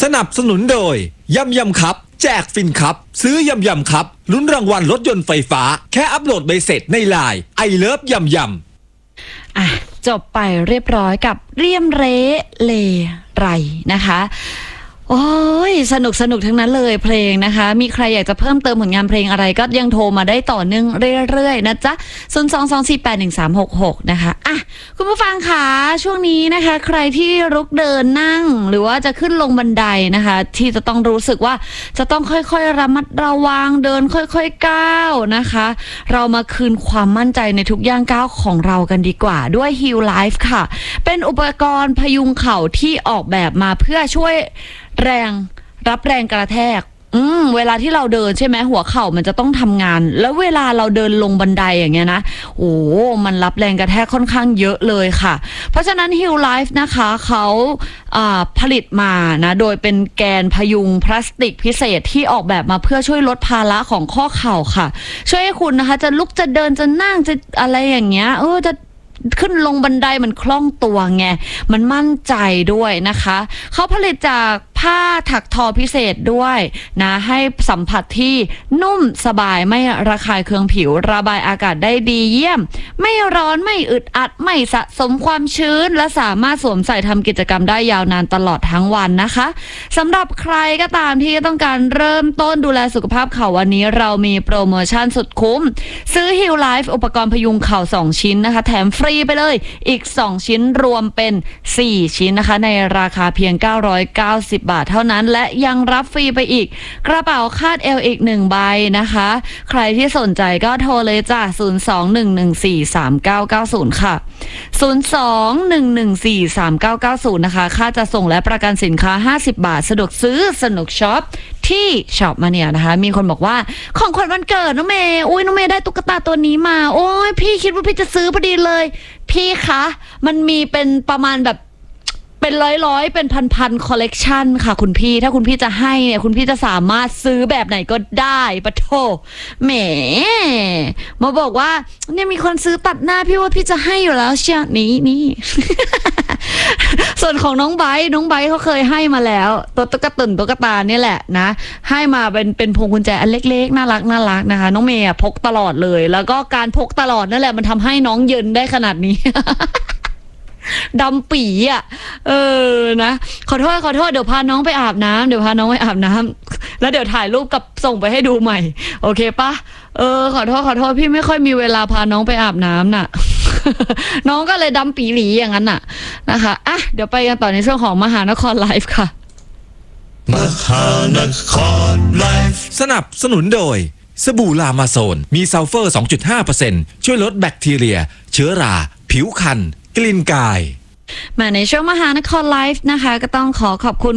นับสนุนโดยยำยำครับแจกฟินครับซื้อยำยำครับลุ้นรางวัลรถยนต์ไฟฟ้าแค่อัปโหลดใบเสร็จในไลน์ไอเลิฟยำยำจบไปเรียบร้อยกับเรียมเรเลไรนะคะโอ้ยสนุกทั้งนั้นเลยเพลงนะคะมีใครอยากจะเพิ่มเติมผลงานเพลงอะไรก็ยังโทรมาได้ต่อเนื่องเรื่อยๆนะจ๊ะ022481366นะคะคุณผู้ฟังคะช่วงนี้นะคะใครที่ลุกเดินนั่งหรือว่าจะขึ้นลงบันไดนะคะที่จะต้องรู้สึกว่าจะต้องค่อยๆระมัดระวังเดินค่อยๆก้าวนะคะเรามาคืนความมั่นใจในทุกย่างก้าวของเรากันดีกว่าด้วย Heal Life ค่ะเป็นอุปกรณ์พยุงเข่าที่ออกแบบมาเพื่อช่วยรับแรงกระแทกเวลาที่เราเดินใช่ไหมหัวเข่ามันจะต้องทำงานแล้วเวลาเราเดินลงบันไดอย่างเงี้ยนะมันรับแรงกระแทกค่อนข้างเยอะเลยค่ะเพราะฉะนั้น Heal Life นะคะเขาผลิตมานะโดยเป็นแกนพยุงพลาสติกพิเศษที่ออกแบบมาเพื่อช่วยลดภาระของข้อเข่าค่ะช่วยให้คุณนะคะจะลุกจะเดินจะนั่งจะอะไรอย่างเงี้ยจะขึ้นลงบันไดมันคล่องตัวไงมันมั่นใจด้วยนะคะเขาผลิตจากผ้าถักทอพิเศษด้วยนะให้สัมผัสที่นุ่มสบายไม่ระคายเคืองผิวระบายอากาศได้ดีเยี่ยมไม่ร้อนไม่อึดอัดไม่สะสมความชื้นและสามารถสวมใส่ทำกิจกรรมได้ยาวนานตลอดทั้งวันนะคะสำหรับใครก็ตามที่ต้องการเริ่มต้นดูแลสุขภาพเข่าวันนี้เรามีโปรโมชั่นสุดคุ้มซื้อ Heal Life อุปกรณ์พยุงเข่า2ชิ้นนะคะแถมฟรีไปเลยอีก2ชิ้นรวมเป็น4ชิ้นนะคะในราคาเพียง990 บาทเท่านั้นและยังรับฟรีไปอีกกระเป๋าคาดเอวอีก1ใบนะคะใครที่สนใจก็โทรเลยจ้ะ021143990ค่ะ021143990นะคะค่าจะส่งและประกันสินค้า50 บาทสะดวกซื้อสนุกช็อปที่ช็อปมาเนี่ยนะคะมีคนบอกว่าของขวัญวันเกิดน้องเมย์น้องเมย์ได้ตุ๊กตาตัวนี้มาพี่คิดว่าพี่จะซื้อพอดีเลยพี่คะมันมีเป็นประมาณแบบเป็นร้อยเป็นพันคอลเลกชันค่ะคุณพี่ถ้าคุณพี่จะให้เนี่ยคุณพี่จะสามารถซื้อแบบไหนก็ได้ปะโถแหมมาบอกว่าเนี่ยมีคนซื้อตัดหน้าพี่ว่าพี่จะให้อยู่แล้วเชียนี่ ส่วนของน้องไบร์ทเขาเคยให้มาแล้วตัวตุ๊กตาเนี่ยแหละนะให้มาเป็นพวงกุญแจอันเล็กๆน่ารักนะคะน้องเมย์พกตลอดเลยแล้วก็การพกตลอดนั่นแหละมันทำให้น้องเย็นได้ขนาดนี้ ดำปีนะขอโทษเดี๋ยวพาน้องไปอาบน้ำแล้วเดี๋ยวถ่ายรูปกับส่งไปให้ดูใหม่โอเคปะขอโทษพี่ไม่ค่อยมีเวลาพาน้องไปอาบน้ำน่ะ น้องก็เลยดำปีหลีอย่างนั้นน่ะนะคะเดี๋ยวไปกันต่อในช่วงของมหานครไลฟ์ค่ะมหานครไลฟ์สนับสนุนโดยสบู่ลามาโซนมีซัลเฟอร์ 2.5% ช่วยลดแบคทีเรียเชื้อราผิวคันกลิ่นกายมาในช่วงมหานครไลฟ์นะคะก็ต้องขอบคุณ